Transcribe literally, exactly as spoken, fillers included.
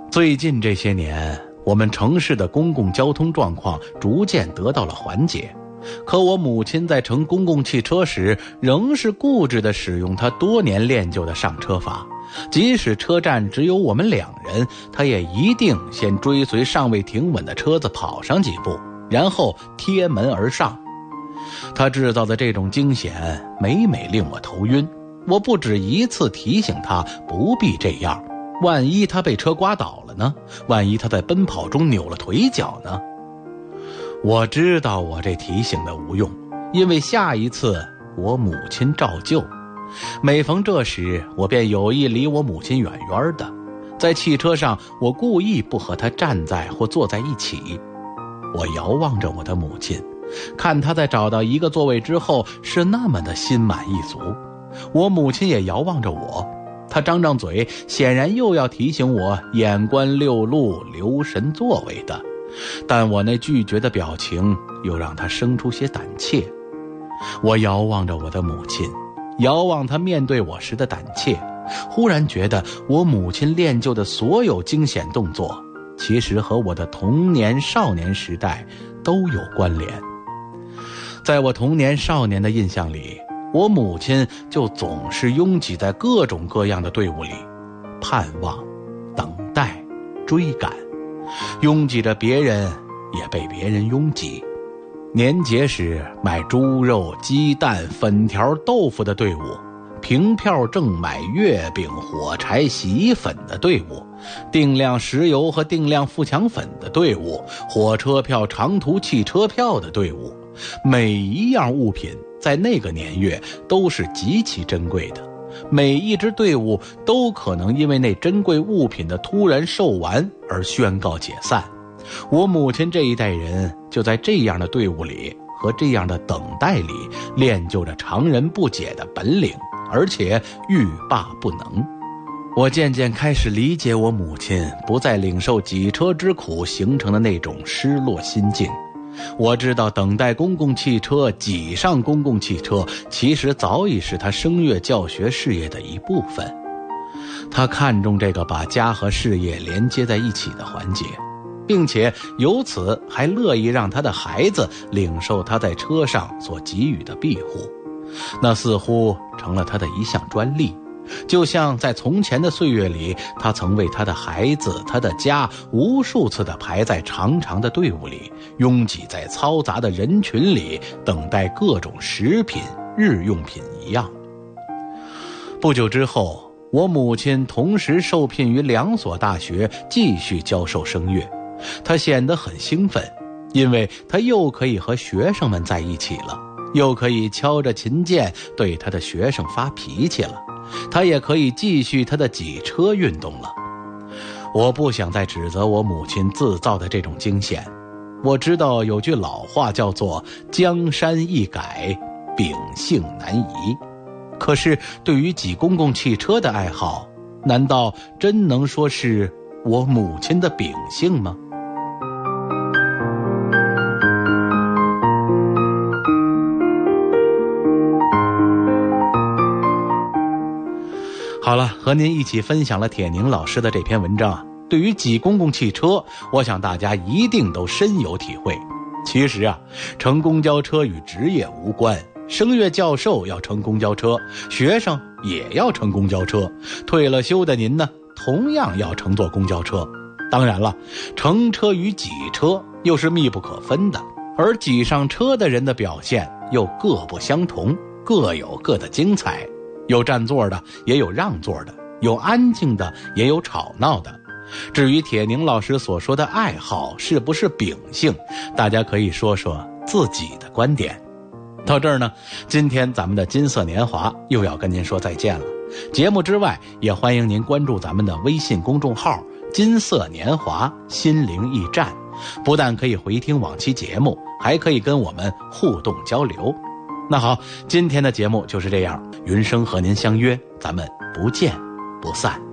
最近这些年，我们城市的公共交通状况逐渐得到了缓解，可我母亲在乘公共汽车时仍是固执地使用她多年练就的上车法，即使车站只有我们两人，她也一定先追随尚未停稳的车子跑上几步，然后贴门而上。她制造的这种惊险每每令我头晕，我不止一次提醒她不必这样，万一她被车刮倒了呢？万一她在奔跑中扭了腿脚呢？我知道我这提醒的无用，因为下一次我母亲照旧。每逢这时，我便有意离我母亲远远的。在汽车上，我故意不和她站在或坐在一起。我遥望着我的母亲，看她在找到一个座位之后是那么的心满意足。我母亲也遥望着我，她张张嘴，显然又要提醒我眼观六路，留神座位的。但我那拒绝的表情又让她生出些胆怯。我遥望着我的母亲，遥望她面对我时的胆怯，忽然觉得我母亲练就的所有惊险动作，其实和我的童年少年时代都有关联。在我童年少年的印象里，我母亲就总是拥挤在各种各样的队伍里，盼望、等待、追赶，拥挤着别人，也被别人拥挤。年节时买猪肉、鸡蛋、粉条、豆腐的队伍，凭票证买月饼、火柴、洗衣粉的队伍，定量石油和定量富强粉的队伍，火车票、长途汽车票的队伍，每一样物品在那个年月都是极其珍贵的，每一支队伍都可能因为那珍贵物品的突然售完而宣告解散。我母亲这一代人就在这样的队伍里和这样的等待里练就着常人不解的本领，而且欲罢不能。我渐渐开始理解我母亲不再领受挤车之苦形成的那种失落心境。我知道等待公共汽车、挤上公共汽车，其实早已是她声乐教学事业的一部分。她看重这个把家和事业连接在一起的环节，并且由此还乐意让她的孩子领受她在车上所给予的庇护，那似乎成了她的一项专利。就像在从前的岁月里，他曾为他的孩子、他的家无数次地排在长长的队伍里，拥挤在嘈杂的人群里，等待各种食品、日用品一样。不久之后，我母亲同时受聘于两所大学继续教授声乐，她显得很兴奋，因为她又可以和学生们在一起了，又可以敲着琴键对她的学生发脾气了，他也可以继续他的挤车运动了。我不想再指责我母亲自造的这种惊险。我知道有句老话叫做江山易改，秉性难移。可是对于挤公共汽车的爱好，难道真能说是我母亲的秉性吗？好了，和您一起分享了铁凝老师的这篇文章。对于挤公共汽车，我想大家一定都深有体会。其实啊，乘公交车与职业无关，声乐教授要乘公交车，学生也要乘公交车，退了休的您呢，同样要乘坐公交车。当然了，乘车与挤车又是密不可分的，而挤上车的人的表现又各不相同，各有各的精彩。有占座的，也有让座的，有安静的，也有吵闹的。至于铁凝老师所说的爱好是不是秉性，大家可以说说自己的观点。到这儿呢，今天咱们的金色年华又要跟您说再见了。节目之外，也欢迎您关注咱们的微信公众号金色年华心灵驿站，不但可以回听往期节目，还可以跟我们互动交流。那好，今天的节目就是这样，云生和您相约，咱们不见不散。